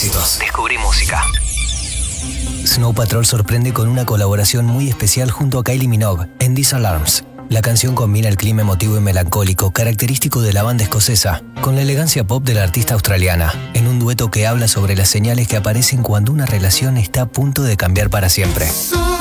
éxitos. Descubrí música. Snow Patrol sorprende con una colaboración muy especial junto a Kylie Minogue en These Alarms. La canción combina el clima emotivo y melancólico característico de la banda escocesa con la elegancia pop de la artista australiana, en un dueto que habla sobre las señales que aparecen cuando una relación está a punto de cambiar para siempre.